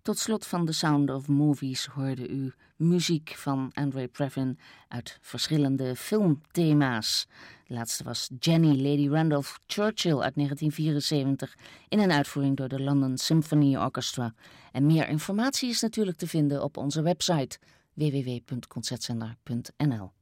Tot slot van The Sound of Movies hoorde u muziek van Andre Previn uit verschillende filmthema's. De laatste was Jenny, Lady Randolph Churchill uit 1974 in een uitvoering door de London Symphony Orchestra. En meer informatie is natuurlijk te vinden op onze website www.concertzender.nl.